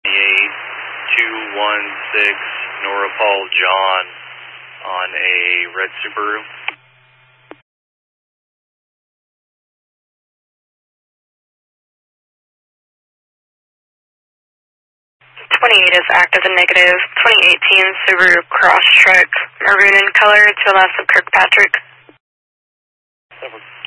216 Nora Paul John on a red Subaru. 28 is active and negative. 2018 Subaru Crosstrek, maroon in color to the left of Kirkpatrick.